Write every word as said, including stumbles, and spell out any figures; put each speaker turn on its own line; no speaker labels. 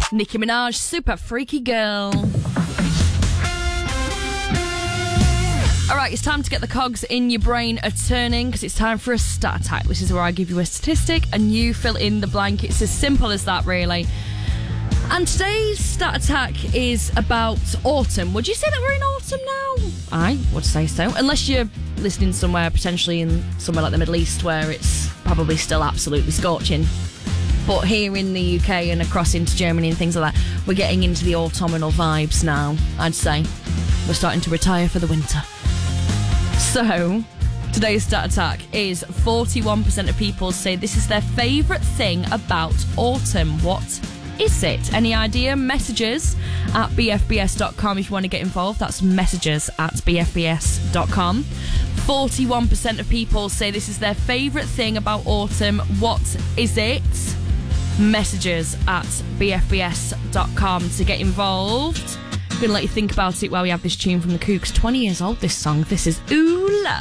Nicki Minaj, Super Freaky Girl. Alright, it's time to get the cogs in your brain a turning because it's time for a stat attack. This is where I give you a statistic and you fill in the blank. It's as simple as that, really. And today's stat attack is about autumn. Would you say that we're in autumn now? I would say so. Unless you're listening somewhere, potentially in somewhere like the Middle East, where it's probably still absolutely scorching. But here in the U K and across into Germany and things like that, we're getting into the autumnal vibes now, I'd say. We're starting to retire for the winter. So, today's stat attack is forty-one percent of people say this is their favourite thing about autumn. What is it? Any idea? Messages at b f b s dot com if you want to get involved. That's messages at b f b s dot com. forty-one percent of people say this is their favourite thing about autumn. What is it? Messages at b f b s dot com to get involved. I'm going to let you think about it while we have this tune from the Kooks. twenty years old, this song. This is Ooh La.